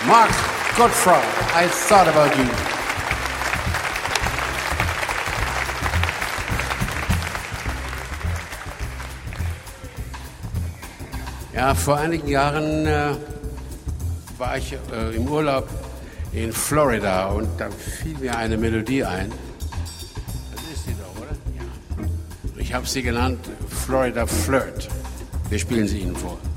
Mark Gottfried, I Thought About You. Ja, vor einigen Jahren war ich im Urlaub in Florida und da fiel mir eine Melodie ein. Das ist sie doch, oder? Ja. Ich habe sie genannt Florida Flirt. Wir spielen sie Ihnen vor.